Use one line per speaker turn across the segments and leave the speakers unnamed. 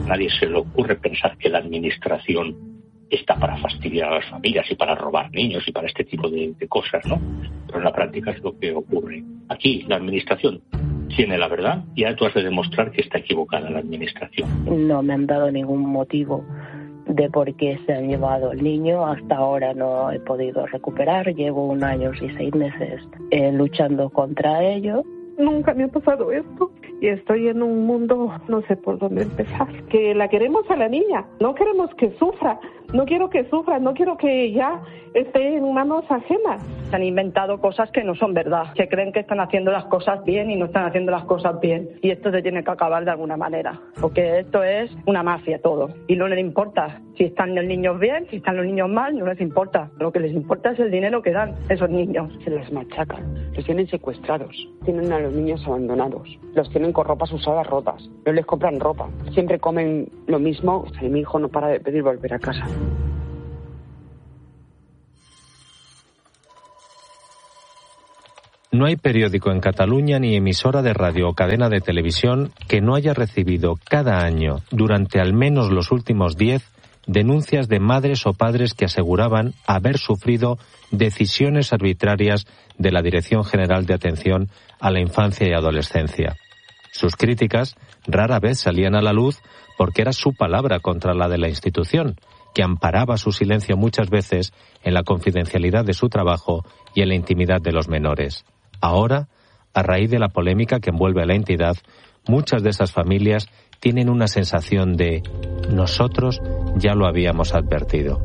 nadie se le ocurre pensar que la administración está para fastidiar a las familias y para robar niños y para este tipo de cosas, ¿no? Pero en la práctica es lo que ocurre. Aquí la administración tiene la verdad y ahora tú has de demostrar que está equivocada la administración.
No me han dado ningún motivo de por qué se han llevado el niño. Hasta ahora no he podido recuperar. Llevo 1 año y 6 meses luchando contra ello.
Nunca me ha pasado esto y estoy en un mundo, no sé por dónde empezar. Que la queremos a la niña, no queremos que sufra, no quiero que sufra, no quiero que ya esté en manos ajenas.
Se han inventado cosas que no son verdad, que creen que están haciendo las cosas bien y no están haciendo las cosas bien. Y esto se tiene que acabar de alguna manera, porque esto es una mafia todo. Y no les importa si están los niños bien, si están los niños mal, no les importa. Lo que les importa es el dinero que dan esos niños.
Se los machacan, los tienen secuestrados, tienen a los niños abandonados, los tienen con ropas usadas rotas, no les compran ropa, siempre comen lo mismo y mi hijo no para de pedir volver a casa.
No hay periódico en Cataluña ni emisora de radio o cadena de televisión que no haya recibido cada año, durante al menos los últimos 10, denuncias de madres o padres que aseguraban haber sufrido decisiones arbitrarias de la Dirección General de Atención a la Infancia y Adolescencia. Sus críticas rara vez salían a la luz porque era su palabra contra la de la institución, que amparaba su silencio muchas veces en la confidencialidad de su trabajo y en la intimidad de los menores. Ahora, a raíz de la polémica que envuelve a la entidad, muchas de esas familias tienen una sensación de nosotros ya lo habíamos advertido.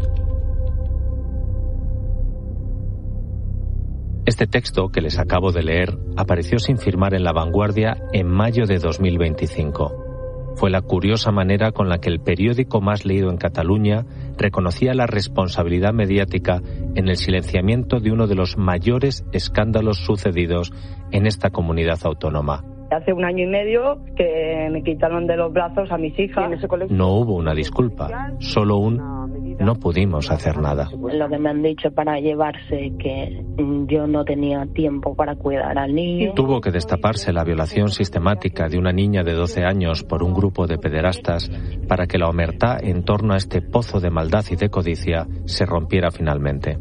Este texto que les acabo de leer apareció sin firmar en La Vanguardia en mayo de 2025. Fue la curiosa manera con la que el periódico más leído en Cataluña reconocía la responsabilidad mediática en el silenciamiento de uno de los mayores escándalos sucedidos en esta comunidad autónoma.
Hace 1 año y medio que me quitaron de los brazos a mis hijas.
No hubo una disculpa, solo un no pudimos hacer nada.
Lo que me han dicho para llevarse, que yo no tenía tiempo para cuidar al niño.
Tuvo que destaparse la violación sistemática de una niña de 12 años por un grupo de pederastas para que la omertá en torno a este pozo de maldad y de codicia se rompiera finalmente.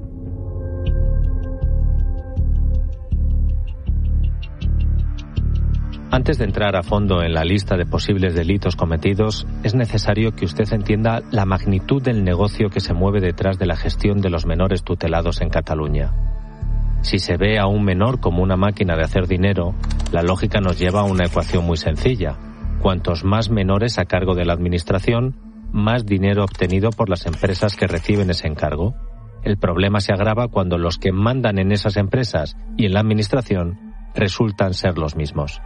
Antes de entrar a fondo en la lista de posibles delitos cometidos, es necesario que usted entienda la magnitud del negocio que se mueve detrás de la gestión de los menores tutelados en Cataluña. Si se ve a un menor como una máquina de hacer dinero, la lógica nos lleva a una ecuación muy sencilla. Cuantos más menores a cargo de la administración, más dinero obtenido por las empresas que reciben ese encargo. El problema se agrava cuando los que mandan en esas empresas y en la administración resultan ser los mismos.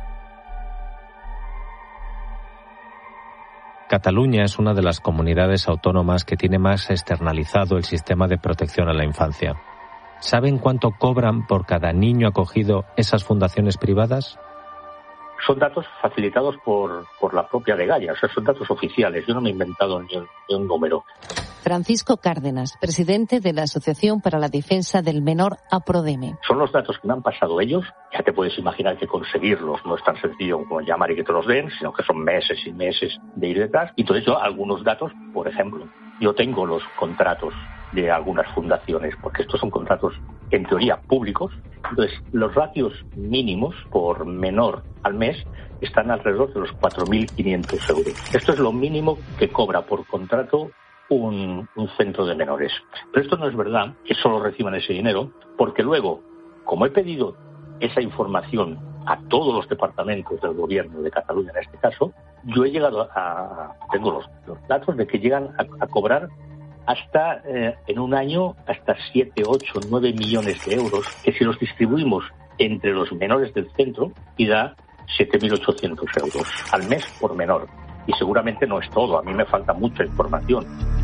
Cataluña es una de las comunidades autónomas que tiene más externalizado el sistema de protección a la infancia. ¿Saben cuánto cobran por cada niño acogido esas fundaciones privadas?
Son datos facilitados por la propia Dgaia, o sea, son datos oficiales. Yo no me he inventado ni un número.
Francisco Cárdenas, presidente de la Asociación para la Defensa del Menor APRODEME.
Son los datos que me han pasado ellos. Ya te puedes imaginar que conseguirlos no es tan sencillo como llamar y que te los den, sino que son meses y meses de ir detrás. Y entonces yo algunos datos, por ejemplo, yo tengo los contratos de algunas fundaciones, porque estos son contratos en teoría públicos. Entonces los ratios mínimos por menor al mes están alrededor de los 4.500 euros. Esto es lo mínimo que cobra por contrato un centro de menores. Pero esto no es verdad que solo reciban ese dinero, porque luego, como he pedido esa información a todos los departamentos del gobierno de Cataluña en este caso, yo he llegado tengo los datos de que llegan a cobrar hasta en un año hasta 7, 8, 9 millones de euros, que si los distribuimos entre los menores del centro y da 7.800 euros al mes por menor. Y seguramente no es todo, a mí me falta mucha información.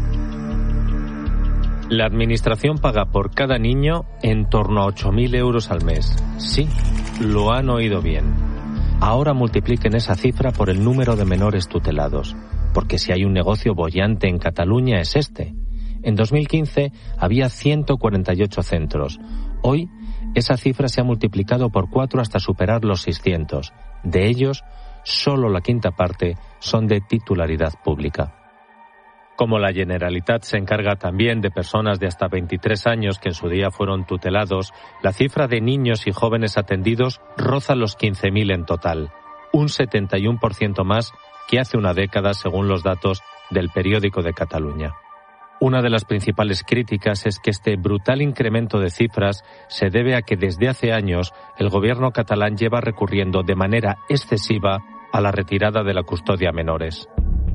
La administración paga por cada niño en torno a 8.000 euros al mes. Sí, lo han oído bien. Ahora multipliquen esa cifra por el número de menores tutelados, porque si hay un negocio boyante en Cataluña es este. En 2015 había 148 centros. Hoy esa cifra se ha multiplicado por 4 hasta superar los 600. De ellos, solo la quinta parte son de titularidad pública. Como la Generalitat se encarga también de personas de hasta 23 años que en su día fueron tutelados, la cifra de niños y jóvenes atendidos roza los 15.000 en total, un 71% más que hace una década según los datos del Periódico de Cataluña. Una de las principales críticas es que este brutal incremento de cifras se debe a que desde hace años el gobierno catalán lleva recurriendo de manera excesiva a la retirada de la custodia a menores.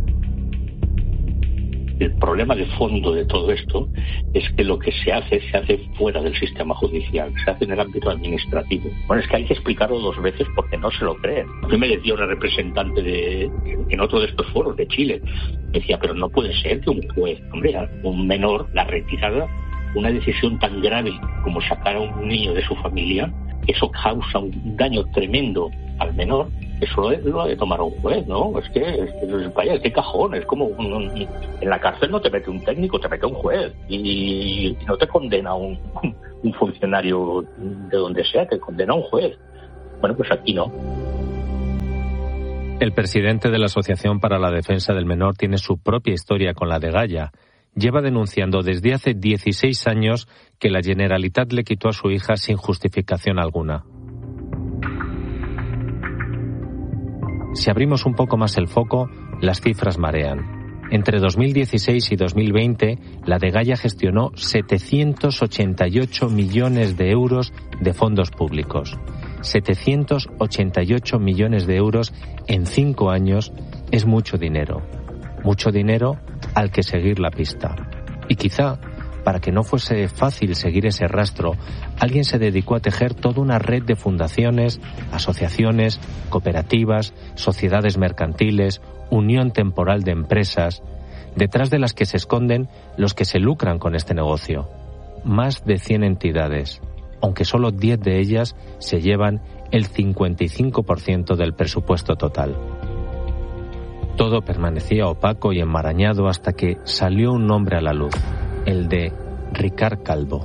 El problema de fondo de todo esto es que lo que se hace fuera del sistema judicial, se hace en el ámbito administrativo. Bueno, es que hay que explicarlo 2 veces porque no se lo creen. A mí me decía una representante en otro de estos foros de Chile, decía, pero no puede ser que un juez, hombre, un menor, la retirada, una decisión tan grave como sacar a un niño de su familia, eso causa un daño tremendo al menor. Eso lo ha de tomar un juez, ¿no? Es que vaya, qué cajón, es como en la cárcel no te mete un técnico, te mete un juez y no te condena un funcionario de donde sea, te condena un juez. Bueno, pues aquí no.
El presidente de la Asociación para la Defensa del Menor tiene su propia historia con la degalla. Lleva denunciando desde hace 16 años que la Generalitat le quitó a su hija sin justificación alguna. Si abrimos un poco más el foco, las cifras marean. Entre 2016 y 2020, la degalla gestionó 788 millones de euros de fondos públicos. 788 millones de euros en 5 años es mucho dinero. Mucho dinero al que seguir la pista. Y quizá, para que no fuese fácil seguir ese rastro, alguien se dedicó a tejer toda una red de fundaciones, asociaciones, cooperativas, sociedades mercantiles, unión temporal de empresas, detrás de las que se esconden los que se lucran con este negocio. Más de 100 entidades, aunque solo 10 de ellas se llevan el 55% del presupuesto total. Todo permanecía opaco y enmarañado hasta que salió un nombre a la luz. El de Ricard Calvo.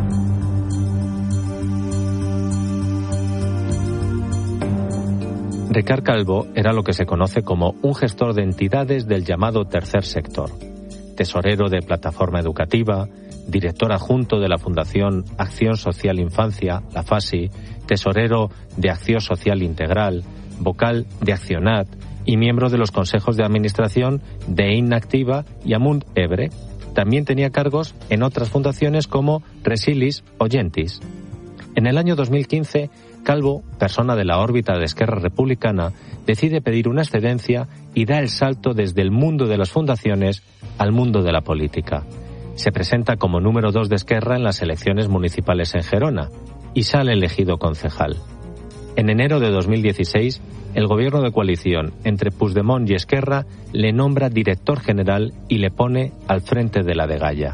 Ricard Calvo era lo que se conoce como un gestor de entidades del llamado tercer sector. Tesorero de Plataforma Educativa, director adjunto de la Fundación Acción Social Infancia, la FASI, tesorero de Acción Social Integral, vocal de Accionat y miembro de los consejos de administración de Inactiva y Amunt Ebre. También tenía cargos en otras fundaciones como Resilis o Gentis. En el año 2015, Calvo, persona de la órbita de Esquerra Republicana, decide pedir una excedencia y da el salto desde el mundo de las fundaciones al mundo de la política. Se presenta como número 2 de Esquerra en las elecciones municipales en Gerona y sale elegido concejal. En enero de 2016, el gobierno de coalición entre Puigdemont y Esquerra le nombra director general y le pone al frente de la degalla.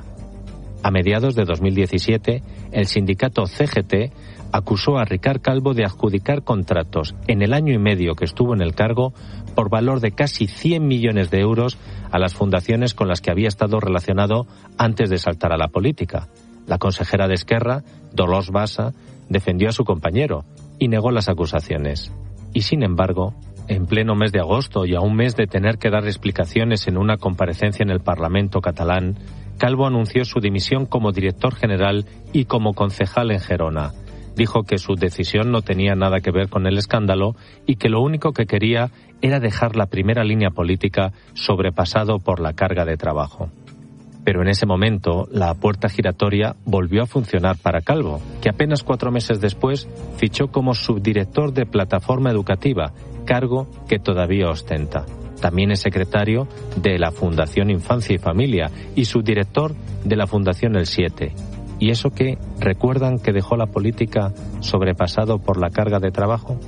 A mediados de 2017, el sindicato CGT acusó a Ricard Calvo de adjudicar contratos en el año y medio que estuvo en el cargo por valor de casi 100 millones de euros a las fundaciones con las que había estado relacionado antes de saltar a la política. La consejera de Esquerra, Dolors Bassa, defendió a su compañero y negó las acusaciones. Y sin embargo, en pleno mes de agosto y a un mes de tener que dar explicaciones en una comparecencia en el Parlamento catalán, Calvo anunció su dimisión como director general y como concejal en Gerona. Dijo que su decisión no tenía nada que ver con el escándalo y que lo único que quería era dejar la primera línea política sobrepasado por la carga de trabajo. Pero en ese momento, la puerta giratoria volvió a funcionar para Calvo, que apenas 4 meses después fichó como subdirector de Plataforma Educativa, cargo que todavía ostenta. También es secretario de la Fundación Infancia y Familia y subdirector de la Fundación El 7. ¿Y eso qué? ¿Recuerdan que dejó la política sobrepasado por la carga de trabajo?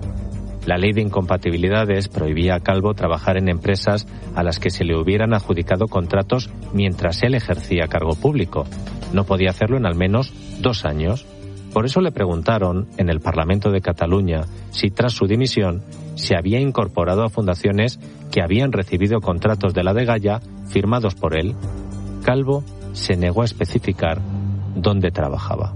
La ley de incompatibilidades prohibía a Calvo trabajar en empresas a las que se le hubieran adjudicado contratos mientras él ejercía cargo público. No podía hacerlo en al menos 2 años. Por eso le preguntaron en el Parlamento de Cataluña si tras su dimisión se había incorporado a fundaciones que habían recibido contratos de la degalla firmados por él. Calvo se negó a especificar dónde trabajaba.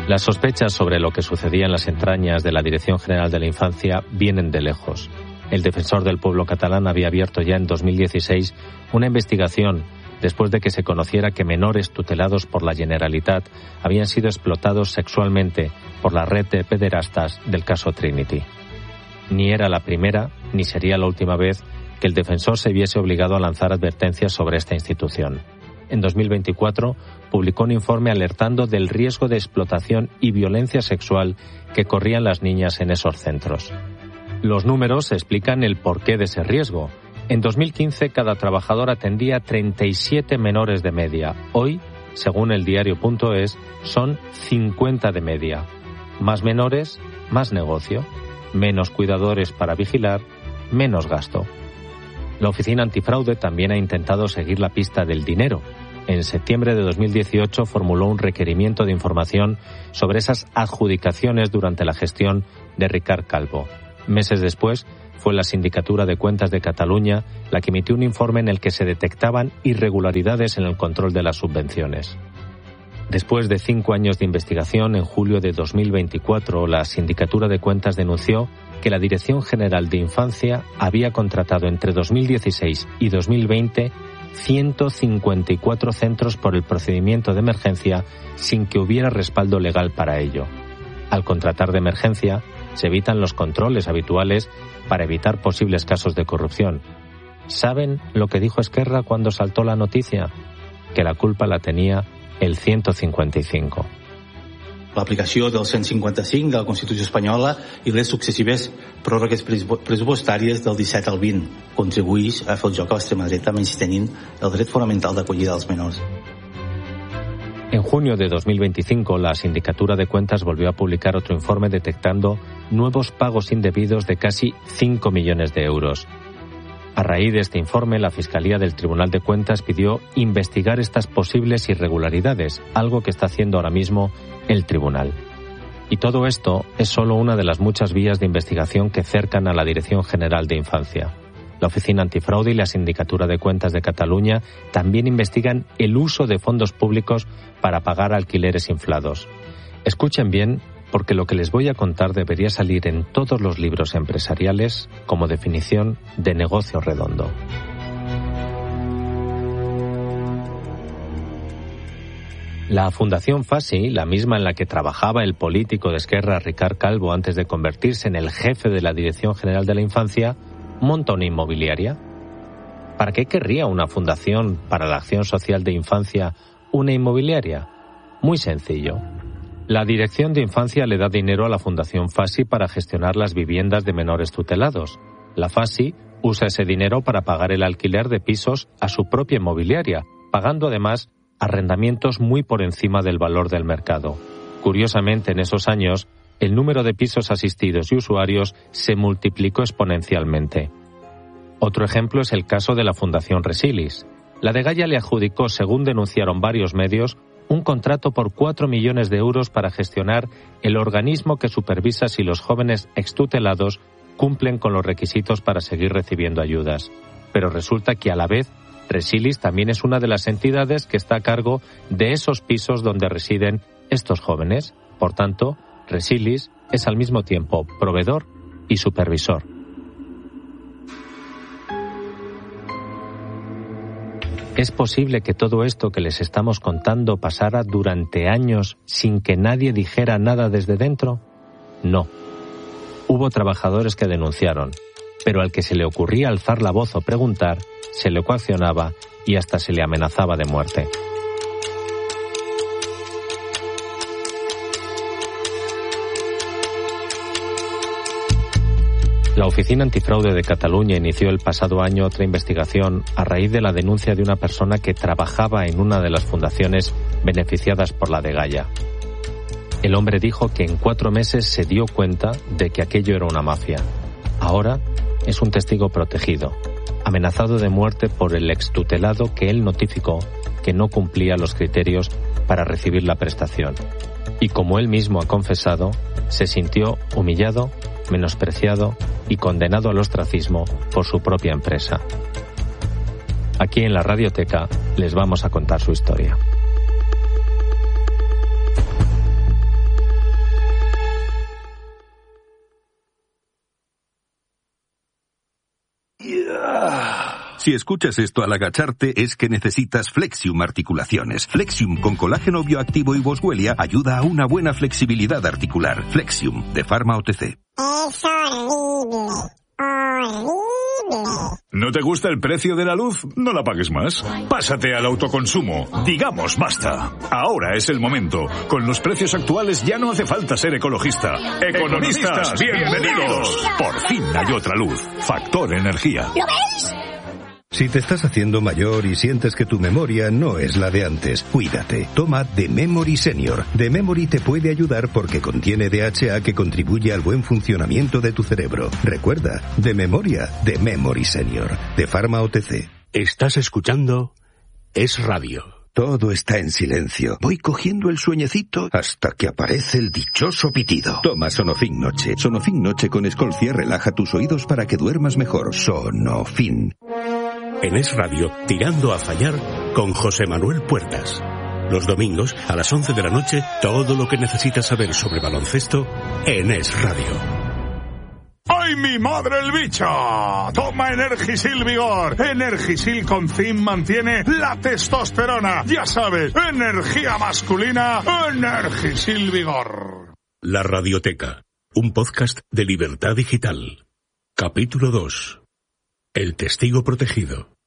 Las sospechas sobre lo que sucedía en las entrañas de la Dirección General de la Infancia vienen de lejos. El defensor del pueblo catalán había abierto ya en 2016 una investigación después de que se conociera que menores tutelados por la Generalitat habían sido explotados sexualmente por la red de pederastas del caso Trinity. Ni era la primera ni sería la última vez que el defensor se viese obligado a lanzar advertencias sobre esta institución. En 2024 publicó un informe alertando del riesgo de explotación y violencia sexual que corrían las niñas en esos centros. Los números explican el porqué de ese riesgo. En 2015 cada trabajador atendía 37 menores de media. Hoy, según el diario.es, son 50 de media. Más menores, más negocio. Menos cuidadores para vigilar, menos gasto. La Oficina Antifraude también ha intentado seguir la pista del dinero. En septiembre de 2018 formuló un requerimiento de información sobre esas adjudicaciones durante la gestión de Ricard Calvo. Meses después, fue la Sindicatura de Cuentas de Cataluña la que emitió un informe en el que se detectaban irregularidades en el control de las subvenciones. Después de 5 años de investigación, en julio de 2024, la Sindicatura de Cuentas denunció que la Dirección General de Infancia había contratado entre 2016 y 2020 154 centros por el procedimiento de emergencia sin que hubiera respaldo legal para ello. Al contratar de emergencia, se evitan los controles habituales para evitar posibles casos de corrupción. ¿Saben lo que dijo Esquerra cuando saltó la noticia? Que la culpa la tenía el 155.
L'aplicació del 155 de la Constitució espanyola i les successives pròrrogues pressupostàries del 17 al 20 contribueix a fer el joc a l'extrema dreta menystenint el dret fonamental d'acollida dels menors.
En junio de 2025, la Sindicatura de Cuentas volvió a publicar otro informe detectando nuevos pagos indebidos de casi 5 millones de euros. A raíz de este informe, la Fiscalía del Tribunal de Cuentas pidió investigar estas posibles irregularidades, algo que está haciendo ahora mismo el Tribunal. Y todo esto es solo una de las muchas vías de investigación que cercan a la Dirección General de Infancia. La Oficina Antifraude y la Sindicatura de Cuentas de Cataluña también investigan el uso de fondos públicos para pagar alquileres inflados. Escuchen bien, porque lo que les voy a contar debería salir en todos los libros empresariales como definición de negocio redondo. La Fundación Fassi, la misma en la que trabajaba el político de Esquerra Ricard Calvo antes de convertirse en el jefe de la Dirección General de la Infancia, monta una inmobiliaria. ¿Para qué querría una fundación para la acción social de infancia una inmobiliaria? Muy sencillo. La Dirección de Infancia le da dinero a la Fundación Fassi para gestionar las viviendas de menores tutelados. La Fassi usa ese dinero para pagar el alquiler de pisos a su propia inmobiliaria, pagando además arrendamientos muy por encima del valor del mercado. Curiosamente, en esos años, el número de pisos asistidos y usuarios se multiplicó exponencialmente. Otro ejemplo es el caso de la Fundación Resilis. La Dgaia le adjudicó, según denunciaron varios medios, un contrato por 4 millones de euros para gestionar el organismo que supervisa si los jóvenes extutelados cumplen con los requisitos para seguir recibiendo ayudas. Pero resulta que a la vez, Resilis también es una de las entidades que está a cargo de esos pisos donde residen estos jóvenes. Por tanto, Resilis es al mismo tiempo proveedor y supervisor. ¿Es posible que todo esto que les estamos contando pasara durante años sin que nadie dijera nada desde dentro? No. Hubo trabajadores que denunciaron, pero al que se le ocurría alzar la voz o preguntar, se le coaccionaba y hasta se le amenazaba de muerte. La Oficina Antifraude de Cataluña inició el pasado año otra investigación a raíz de la denuncia de una persona que trabajaba en una de las fundaciones beneficiadas por la Dgaia. El hombre dijo que en 4 meses se dio cuenta de que aquello era una mafia. Ahora es un testigo protegido, amenazado de muerte por el extutelado que él notificó que no cumplía los criterios para recibir la prestación. Y como él mismo ha confesado, se sintió humillado, menospreciado y condenado al ostracismo por su propia empresa. Aquí en la Radioteca les vamos a contar su historia.
Si escuchas esto al agacharte es que necesitas Flexium Articulaciones. Flexium con colágeno bioactivo y boswellia ayuda a una buena flexibilidad articular. Flexium, de Pharma OTC.
Es horrible.
¿No te gusta el precio de la luz? No la pagues más. Pásate al autoconsumo. Digamos basta. Ahora es el momento. Con los precios actuales ya no hace falta ser ecologista. ¡Economistas, bienvenidos! Por fin hay otra luz. Factor Energía.
¿Lo veis?
Si te estás haciendo mayor y sientes que tu memoria no es la de antes, cuídate. Toma The Memory Senior. The Memory te puede ayudar porque contiene DHA que contribuye al buen funcionamiento de tu cerebro. Recuerda, de memoria, The Memory Senior. De Pharma OTC.
Estás escuchando Es Radio.
Todo está en silencio. Voy cogiendo el sueñecito hasta que aparece el dichoso pitido. Toma Sonofin Noche. Sonofin Noche con Escolcia relaja tus oídos para que duermas mejor. Sonofin.
En Es Radio, Tirando a Fallar, con José Manuel Puertas. Los domingos, a las 11 de la noche, todo lo que necesitas saber sobre baloncesto en Es Radio.
¡Ay, mi madre el bicho! Toma Energisil Vigor. Energisil con zinc mantiene la testosterona. Ya sabes, energía masculina, Energisil Vigor.
La Radioteca, un podcast de Libertad Digital. Capítulo 2. El testigo protegido.